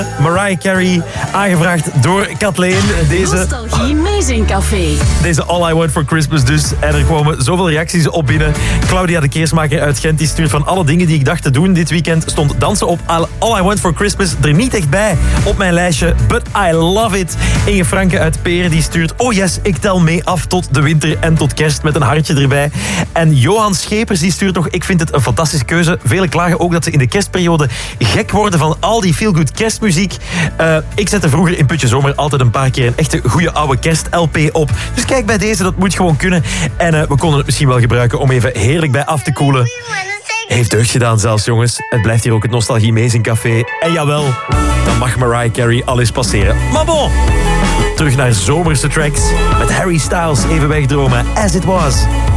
Mariah Carey, aangevraagd door Kathleen. Nostalgie Amazing Café. Deze All I Want For Christmas dus. En er komen zoveel reacties op binnen. Claudia de Keersmaker uit Gent die stuurt: van alle dingen die ik dacht te doen dit weekend stond dansen op All I Want For Christmas er niet echt bij op mijn lijstje. But I love it. Inge Franke uit Peren die stuurt: oh yes, ik tel mee af tot de winter en tot kerst met een hartje erbij. En Johan Schepers die stuurt nog: ik vind het een fantastische keuze. Velen klagen ook dat ze in de kerstperiode gek worden van al die feel-good kerstmuziek. Ik zette vroeger in Putje Zomer altijd een paar keer een echte goede oude kerst-LP op. Dus kijk, bij deze, dat moet gewoon kunnen. En we konden het misschien wel gebruiken om even heerlijk bij af te koelen. Heeft deugd gedaan zelfs, jongens. Het blijft hier ook het Nostalgie Amazing Café. En jawel, dan mag Mariah Carey al eens passeren. Maar bon, terug naar zomerse tracks met Harry Styles, even wegdromen, As It Was.